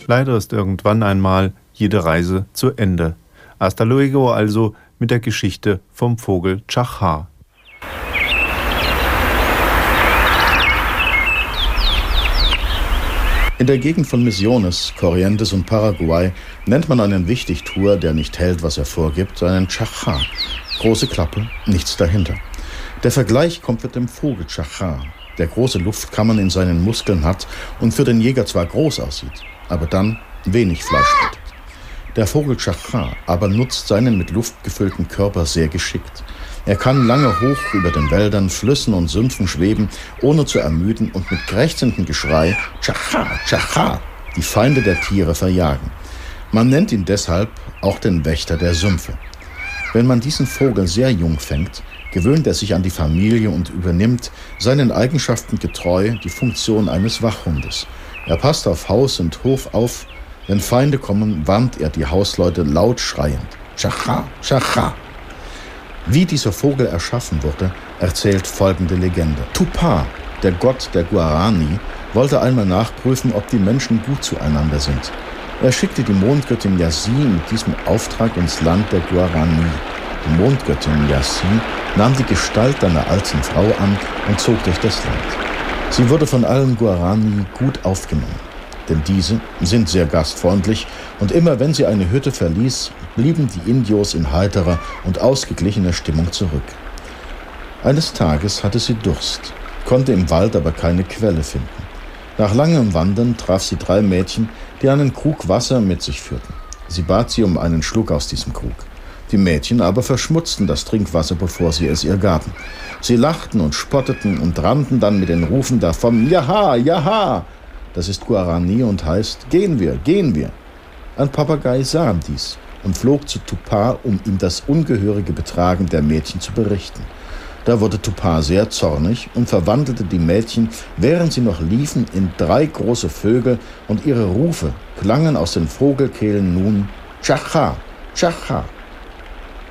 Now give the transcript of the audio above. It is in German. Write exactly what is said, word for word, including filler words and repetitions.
Leider ist irgendwann einmal jede Reise zu Ende. Hasta luego also mit der Geschichte vom Vogel Chachá. In der Gegend von Misiones, Corrientes und Paraguay nennt man einen Wichtigtuer, der nicht hält, was er vorgibt, einen Chachá. Große Klappe, nichts dahinter. Der Vergleich kommt mit dem Vogel Chachá, der große Luftkammern in seinen Muskeln hat und für den Jäger zwar groß aussieht, aber dann wenig Fleisch bietet. Der Vogel Chachá aber nutzt seinen mit Luft gefüllten Körper sehr geschickt. Er kann lange hoch über den Wäldern, Flüssen und Sümpfen schweben, ohne zu ermüden und mit krächzendem Geschrei Chachá, Chachá die Feinde der Tiere verjagen. Man nennt ihn deshalb auch den Wächter der Sümpfe. Wenn man diesen Vogel sehr jung fängt, gewöhnt er sich an die Familie und übernimmt, seinen Eigenschaften getreu, die Funktion eines Wachhundes. Er passt auf Haus und Hof auf. Wenn Feinde kommen, warnt er die Hausleute laut schreiend. Chachá, Chachá. Wie dieser Vogel erschaffen wurde, erzählt folgende Legende. Tupá, der Gott der Guarani, wollte einmal nachprüfen, ob die Menschen gut zueinander sind. Er schickte die Mondgöttin Yassi mit diesem Auftrag ins Land der Guarani. Die Mondgöttin Yassi nahm die Gestalt einer alten Frau an und zog durch das Land. Sie wurde von allen Guarani gut aufgenommen, denn diese sind sehr gastfreundlich und immer wenn sie eine Hütte verließ, blieben die Indios in heiterer und ausgeglichener Stimmung zurück. Eines Tages hatte sie Durst, konnte im Wald aber keine Quelle finden. Nach langem Wandern traf sie drei Mädchen, die einen Krug Wasser mit sich führten. Sie bat sie um einen Schluck aus diesem Krug. Die Mädchen aber verschmutzten das Trinkwasser, bevor sie es ihr gaben. Sie lachten und spotteten und rannten dann mit den Rufen davon, Jaha, Jaha! Das ist Guarani und heißt, gehen wir, gehen wir. Ein Papagei sah dies und flog zu Tupá, um ihm das ungehörige Betragen der Mädchen zu berichten. Da wurde Tupá sehr zornig und verwandelte die Mädchen, während sie noch liefen, in drei große Vögel und ihre Rufe klangen aus den Vogelkehlen nun Chachá, Chachá.